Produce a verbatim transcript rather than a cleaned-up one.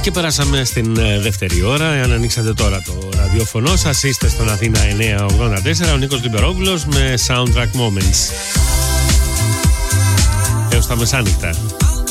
Και περάσαμε στην δεύτερη ώρα. Εάν ανοίξατε τώρα το ραδιόφωνο σας, είστε στον Αθήνα εννιακόσια ογδόντα τέσσερα, ο Νίκος Λιμπερόπουλος με Soundtrack Moments έως τα μεσάνυχτα.